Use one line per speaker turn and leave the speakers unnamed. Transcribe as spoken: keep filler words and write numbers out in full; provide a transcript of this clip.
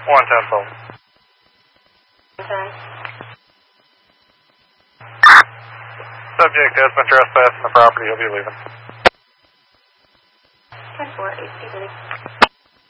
one ten phone.
ten.
Subject has been trespassing the property. He'll be leaving.
ten four, eight, eight, eight.